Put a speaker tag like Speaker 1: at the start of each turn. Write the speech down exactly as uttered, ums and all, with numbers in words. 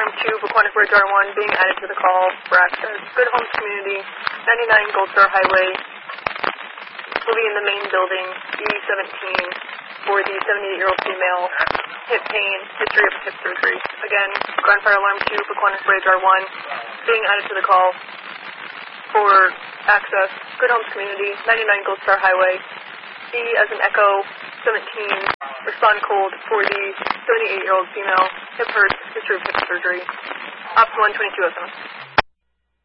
Speaker 1: Alarm two, Paquonic Bridge R one, being added to the call for access. Good Homes Community, ninety-nine Gold Star Highway, will be in the main building, E seventeen, for the seventy-eight-year-old female, hip pain, history of hip surgery. Again, Ground Fire Alarm two, Paquonic Bridge R one, being added to the call for access. Good Homes Community, ninety-nine Gold Star Highway, E as in Echo, seventeen, respond cold for the seventy-eight-year-old female, hip hurts, history of hip surgery. Ops one twenty-two oh seven.